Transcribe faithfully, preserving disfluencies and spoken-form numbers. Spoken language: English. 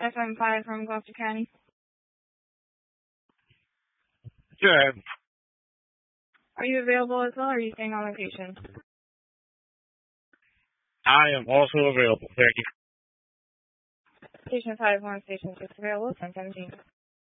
F M five from Gloucester County. Good. Are you available as well, or are you staying on location? I am also available. Thank you. Station five one, Station six available, ten seventeen.